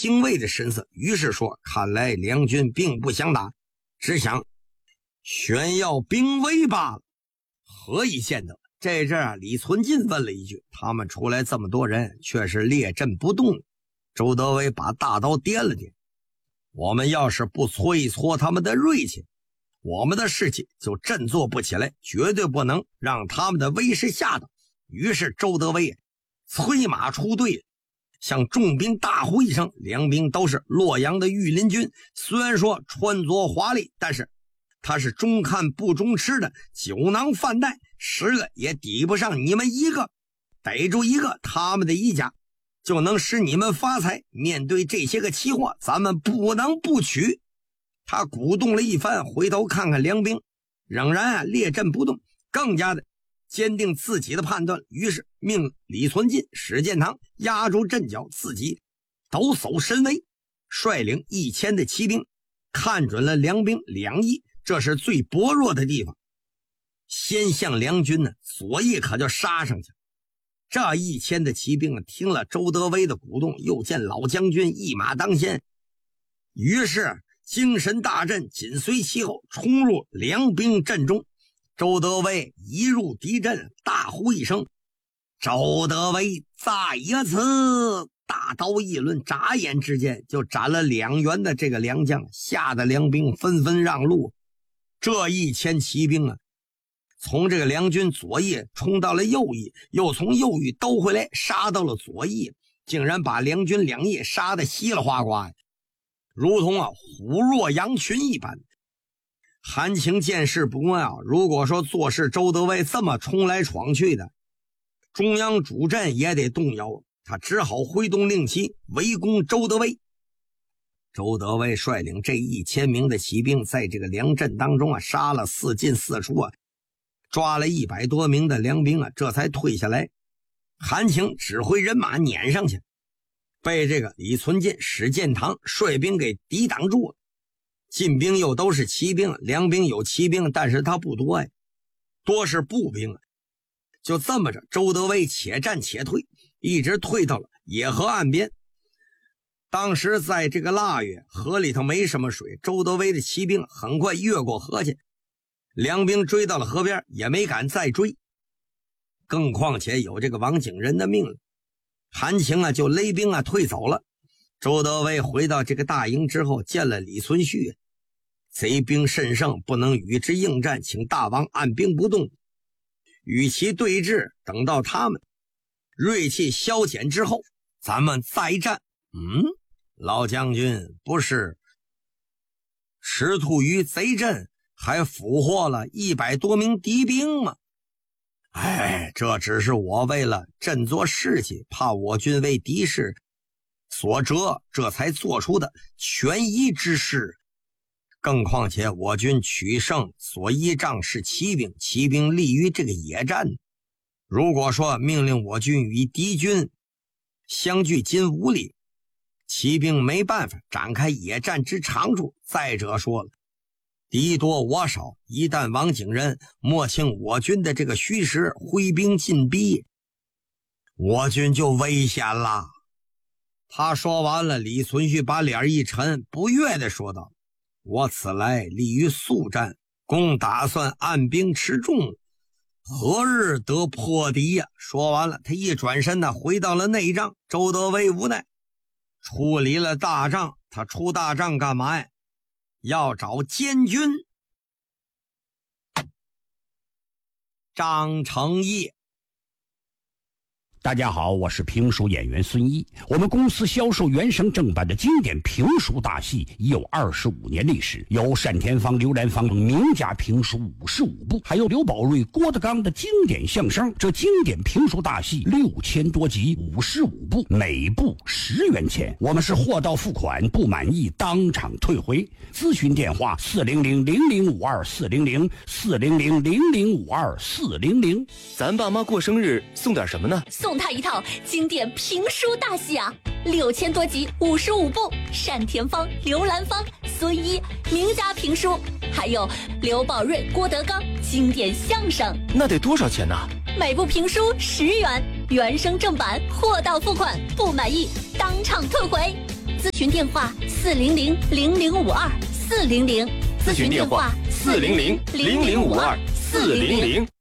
敬畏的神色，于是说：看来梁军并不想打，只想炫耀兵威罢了。何以见得？这阵李存进问了一句：他们出来这么多人，却是列阵不动。周德威把大刀掂了掂：我们要是不搓一搓他们的锐气，我们的士气就振作不起来，绝对不能让他们的威势吓到。于是周德威催马出队，向众兵大呼一声。两兵都是洛阳的御林军，虽然说穿着华丽，但是他是中看不中吃的酒囊饭袋，10个也抵不上你们一个。逮住一个他们的一家，就能使你们发财。面对这些个奇货，咱们不能不取。他鼓动了一番，回头看看梁兵，仍然列阵不动，更加的坚定自己的判断。于是命李存进、史建堂压住阵脚，自己抖擞神威，率领1000的骑兵，看准了梁兵2翼，这是最薄弱的地方，先向梁军呢左翼可就杀上去。这1000的骑兵听了周德威的鼓动，又见老将军一马当先，于是精神大振，紧随其后冲入梁兵阵中。周德威一入敌阵，大呼一声：周德威在一此！大刀一抡，眨眼之间就斩了2员的这个梁将，吓得梁兵纷纷让路。这1000骑兵啊，从这个梁军左翼冲到了右翼，又从右翼兜回来杀到了左翼，竟然把梁军2翼杀得稀里哗哗，如同虎若羊群一般。韩情见势不妙，如果说做事周德威这么冲来闯去的，中央主阵也得动摇，他只好挥动令旗围攻周德威。周德威率领这1000名的骑兵，在这个梁阵当中杀了4进4出抓了100多名的梁兵这才退下来。韩情指挥人马撵上去，被这个李存进、史建堂率兵给抵挡住了。晋兵又都是骑兵，梁兵有骑兵，但是他不多多是步兵就这么着，周德威且战且退，一直退到了野河岸边。当时在这个腊月，河里头没什么水，周德威的骑兵很快越过河去，梁兵追到了河边也没敢再追，更况且有这个王景仁的命令，韩情就勒兵退走了。周德威回到这个大营之后，见了李存勖，贼兵甚盛，不能与之应战，请大王按兵不动，与其对峙，等到他们锐气消减之后，咱们再战。老将军不是吃土于贼阵，还俘获了100多名敌兵吗？这只是我为了振作士气，怕我军为敌势所折，这才做出的权宜之事。更况且我军取胜所依仗是骑兵，骑兵立于这个野战，如果说命令我军与敌军相距近5里，骑兵没办法展开野战之长处。再者说了，敌多我少，一旦王景仁摸清我军的这个虚实，挥兵进逼，我军就危险了。他说完了，李存勖把脸一沉，不悦地说道：我此来立于速战，共打算按兵持重，何日得破敌呀？说完了，他一转身回到了内帐。周德威无奈，处理了大帐，他出大帐干嘛呀？要找监军张承业。 大家好，我是评书演员孙一。我们公司销售原声正版的经典评书大戏已有25年历史，有单田芳、刘兰芳名家评书55部，还有刘宝瑞、郭德纲的经典相声。这经典评书大戏6000多集，55部，每部10元钱。我们是货到付款，不满意当场退回。咨询电话400-0052-400，400-0052-400。 咱爸妈过生日送点什么呢？ 送他一套经典评书大戏啊，6000多集，55部，单田芳、刘兰芳、孙一名家评书，还有刘宝瑞、郭德纲经典相声。 那得多少钱呢？ 每部评书10元，原声正版，货到付款，不满意当场退回。 咨询电话400-0052，400。 咨询电话400-0052，400。